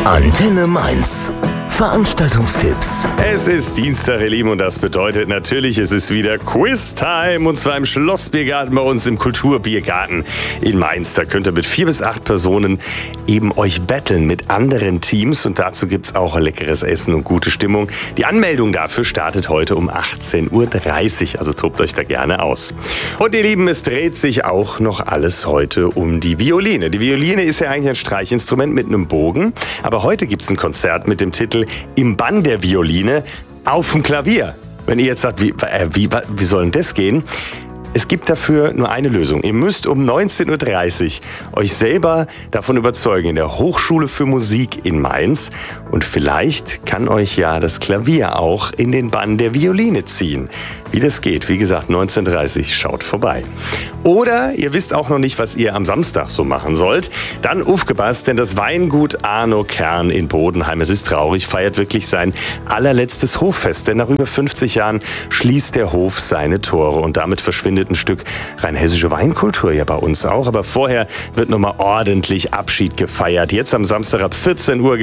Antenne Mainz. Veranstaltungstipps. Es ist Dienstag, ihr Lieben, und das bedeutet natürlich, es ist wieder Quiz-Time, und zwar im Schlossbiergarten bei uns im Kulturbiergarten in Mainz. Da könnt ihr mit 4 bis 8 Personen eben euch battlen mit anderen Teams, und dazu gibt's auch leckeres Essen und gute Stimmung. Die Anmeldung dafür startet heute um 18:30 Uhr, also tobt euch da gerne aus. Und ihr Lieben, es dreht sich auch noch alles heute um die Violine. Die Violine ist ja eigentlich ein Streichinstrument mit einem Bogen, aber heute gibt's ein Konzert mit dem Titel Im Bann der Violine auf dem Klavier. Wenn ihr jetzt sagt, wie soll denn das gehen? Es gibt dafür nur eine Lösung. Ihr müsst um 19:30 Uhr euch selber davon überzeugen in der Hochschule für Musik in Mainz. Und vielleicht kann euch ja das Klavier auch in den Bann der Violine ziehen. Wie das geht, wie gesagt, 19:30 Uhr, schaut vorbei. Oder ihr wisst auch noch nicht, was ihr am Samstag so machen sollt. Dann aufgepasst, denn das Weingut Arno Kern in Bodenheim, es ist traurig, feiert wirklich sein allerletztes Hoffest. Denn nach über 50 Jahren schließt der Hof seine Tore, und damit verschwindet ein Stück rheinhessische Weinkultur ja bei uns auch. Aber vorher wird nochmal ordentlich Abschied gefeiert. Jetzt am Samstag ab 14 Uhr